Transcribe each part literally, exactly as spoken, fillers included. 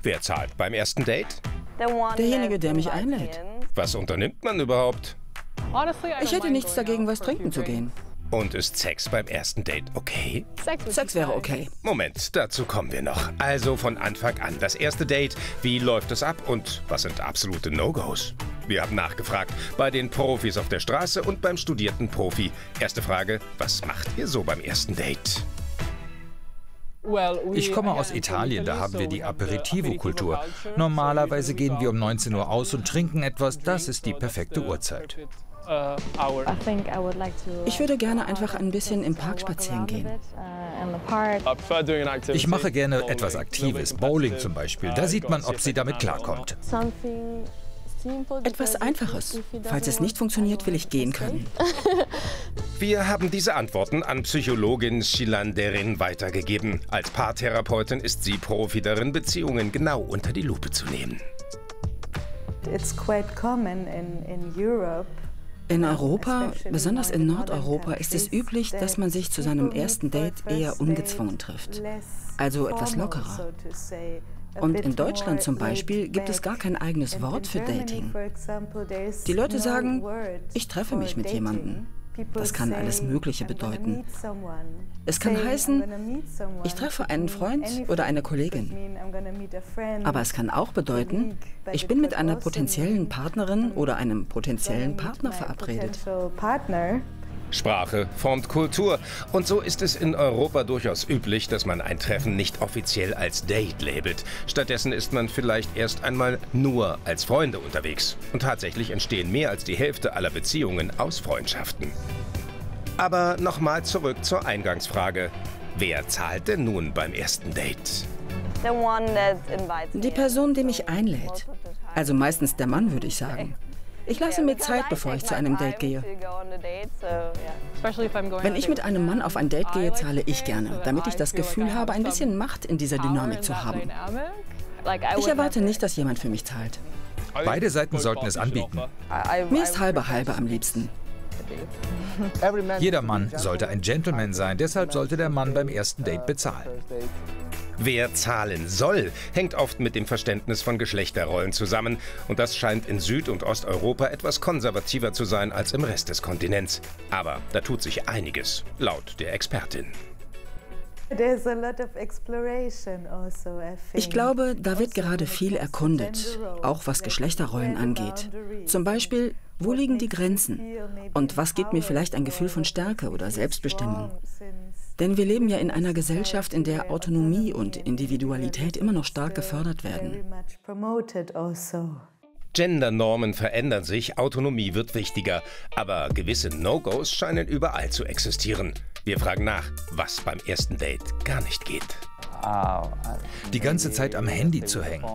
Wer zahlt beim ersten Date? Derjenige, der mich einlädt. Was unternimmt man überhaupt? Ich hätte nichts dagegen, was trinken zu gehen. Und ist Sex beim ersten Date okay? Sex wäre okay. Moment, dazu kommen wir noch. Also von Anfang an das erste Date. Wie läuft es ab und was sind absolute No-Gos? Wir haben nachgefragt bei den Profis auf der Straße und beim studierten Profi. Erste Frage, was macht ihr so beim ersten Date? Ich komme aus Italien, da haben wir die Aperitivo-Kultur. Normalerweise gehen wir um neunzehn Uhr aus und trinken etwas. Das ist die perfekte Uhrzeit. Ich würde gerne einfach ein bisschen im Park spazieren gehen. Ich mache gerne etwas Aktives, Bowling zum Beispiel. Da sieht man, ob sie damit klarkommt. Etwas Einfaches. Falls es nicht funktioniert, will ich gehen können. Wir haben diese Antworten an Psychologin Shilanderin weitergegeben. Als Paartherapeutin ist sie Profi darin, Beziehungen genau unter die Lupe zu nehmen. It's quite common in, in Europe. In Europa, besonders in Nordeuropa, ist es üblich, dass man sich zu seinem ersten Date eher ungezwungen trifft. Also etwas lockerer. Und in Deutschland zum Beispiel gibt es gar kein eigenes Wort für Dating. Die Leute sagen, ich treffe mich mit jemandem. Das kann alles Mögliche bedeuten. Es kann heißen, ich treffe einen Freund oder eine Kollegin. Aber es kann auch bedeuten, ich bin mit einer potenziellen Partnerin oder einem potenziellen Partner verabredet. Sprache formt Kultur. Und so ist es in Europa durchaus üblich, dass man ein Treffen nicht offiziell als Date labelt. Stattdessen ist man vielleicht erst einmal nur als Freunde unterwegs. Und tatsächlich entstehen mehr als die Hälfte aller Beziehungen aus Freundschaften. Aber nochmal zurück zur Eingangsfrage. Wer zahlt denn nun beim ersten Date? Die Person, die mich einlädt. Also meistens der Mann, würde ich sagen. Ich lasse mir Zeit, bevor ich zu einem Date gehe. Wenn ich mit einem Mann auf ein Date gehe, zahle ich gerne, damit ich das Gefühl habe, ein bisschen Macht in dieser Dynamik zu haben. Ich erwarte nicht, dass jemand für mich zahlt. Beide Seiten sollten es anbieten. Mir ist halbe halbe am liebsten. Jeder Mann sollte ein Gentleman sein, deshalb sollte der Mann beim ersten Date bezahlen. Wer zahlen soll, hängt oft mit dem Verständnis von Geschlechterrollen zusammen. Und das scheint in Süd- und Osteuropa etwas konservativer zu sein als im Rest des Kontinents. Aber da tut sich einiges, laut der Expertin. Ich glaube, da wird gerade viel erkundet, auch was Geschlechterrollen angeht. Zum Beispiel, wo liegen die Grenzen? Und was gibt mir vielleicht ein Gefühl von Stärke oder Selbstbestimmung? Denn wir leben ja in einer Gesellschaft, in der Autonomie und Individualität immer noch stark gefördert werden. Gendernormen verändern sich, Autonomie wird wichtiger. Aber gewisse No-Gos scheinen überall zu existieren. Wir fragen nach, was beim ersten Date gar nicht geht. Die ganze Zeit am Handy zu hängen.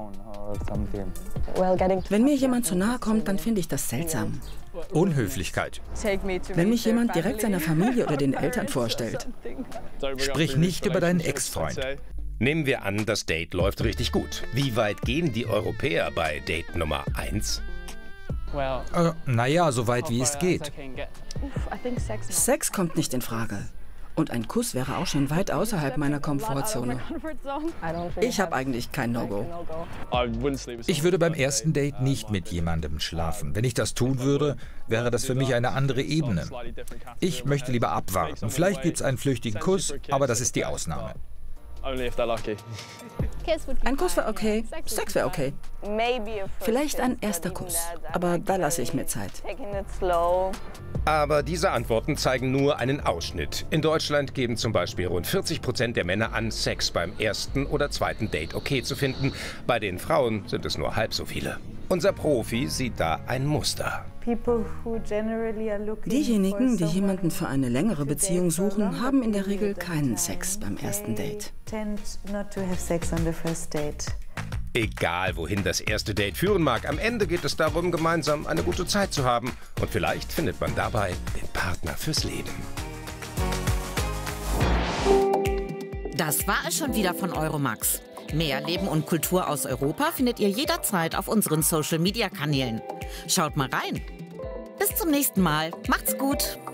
Wenn mir jemand zu nahe kommt, dann finde ich das seltsam. Unhöflichkeit. Wenn mich jemand direkt seiner Familie oder den Eltern vorstellt. Sprich nicht über deinen Ex-Freund. Nehmen wir an, das Date läuft richtig gut. Wie weit gehen die Europäer bei Date Nummer eins? Äh, naja, so weit wie es geht. Sex kommt nicht in Frage. Und ein Kuss wäre auch schon weit außerhalb meiner Komfortzone. Ich habe eigentlich kein No-Go. Ich würde beim ersten Date nicht mit jemandem schlafen. Wenn ich das tun würde, wäre das für mich eine andere Ebene. Ich möchte lieber abwarten. Vielleicht gibt es einen flüchtigen Kuss, aber das ist die Ausnahme. Ein Kuss wäre okay, Sex wäre okay. Vielleicht ein erster Kuss, aber da lasse ich mir Zeit. Aber diese Antworten zeigen nur einen Ausschnitt. In Deutschland geben zum Beispiel rund vierzig Prozent der Männer an, Sex beim ersten oder zweiten Date okay zu finden. Bei den Frauen sind es nur halb so viele. Unser Profi sieht da ein Muster. Diejenigen, die jemanden für eine längere Beziehung suchen, haben in der Regel keinen Sex beim ersten Date. Egal, wohin das erste Date führen mag, am Ende geht es darum, gemeinsam eine gute Zeit zu haben. Und vielleicht findet man dabei den Partner fürs Leben. Das war es schon wieder von Euromax. Mehr Leben und Kultur aus Europa findet ihr jederzeit auf unseren Social-Media-Kanälen. Schaut mal rein. Bis zum nächsten Mal. Macht's gut.